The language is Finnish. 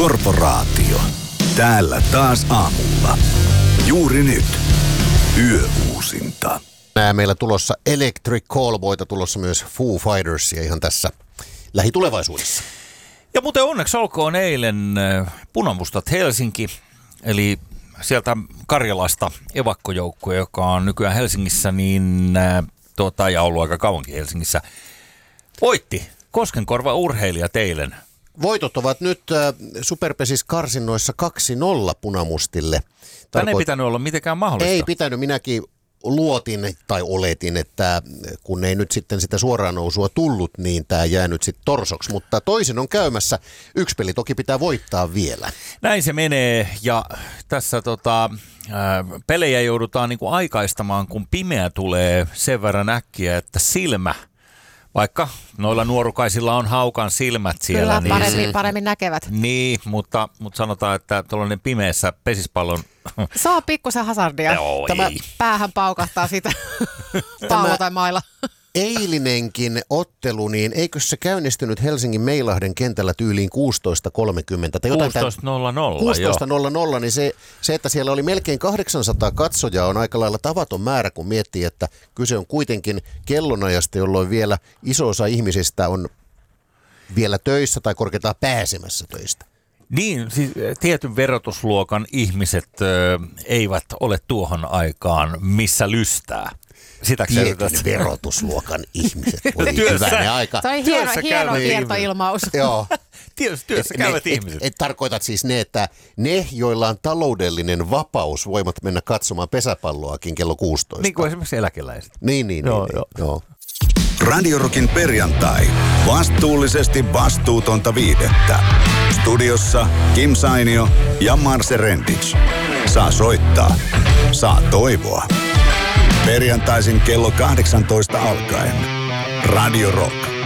Korporaatio. Täällä taas aamulla. Juuri nyt. Yöuusinta. Meillä tulossa Electric Callboyta, tulossa myös Foo Fightersia ihan tässä lähitulevaisuudessa. Ja muuten onneksi olkoon eilen Punamustat Helsinki, eli sieltä Karjalasta evakkojoukko, joka on nykyään Helsingissä, niin ja ollut aika kauankin Helsingissä, voitti Koskenkorva urheilijat eilen. Voitot ovat nyt Superpesis-karsinnoissa 2-0 punamustille. Tänne ei pitänyt olla mitenkään mahdollista. Ei pitänyt, minäkin luotin tai oletin, että kun ei nyt sitten sitä suoraan nousua tullut, niin tämä jää nyt sitten torsoksi. Mutta toisin on käymässä. Yksi peli toki pitää voittaa vielä. Näin se menee, ja tässä pelejä joudutaan niinku aikaistamaan, kun pimeä tulee sen verran äkkiä, että silmä, vaikka noilla nuorukaisilla on haukan silmät siellä. Kyllä, niin paremmin näkevät. Niin, mutta sanotaan, että tuollainen pimeässä pesispallon... Saa pikkusen hazardia. Joo, Tämä päähän paukahtaa sitä pallo tai mailla. Eilinenkin ottelu, niin eikö se käynnistynyt Helsingin Meilahden kentällä tyyliin 16.30? 16.00, niin se, että siellä oli melkein 800 katsojaa, on aika lailla tavaton määrä, kun miettii, että kyse on kuitenkin kellonajasta, jolloin vielä iso osa ihmisistä on vielä töissä tai korkeintaan pääsemässä töistä. Niin, siis tietyn verotusluokan ihmiset eivät ole tuohon aikaan missä lystää. Tietyn verotusluokan ihmiset. Voi hyvänä aika. Se on hieno kiertoilmaus. Joo. Työssä käyvät ihmiset. Tarkoitat siis ne, että joilla on taloudellinen vapaus, voivat mennä katsomaan pesäpalloakin kello 16. Niin kuin esimerkiksi eläkeläiset. Niin. Joo. Radio Rockin perjantai. Vastuullisesti vastuutonta viihdettä. Studiossa Kim Sainio ja Marse Rendic. Saa soittaa. Saa toivoa. Perjantaisin kello 18 alkaen. Radio Rock.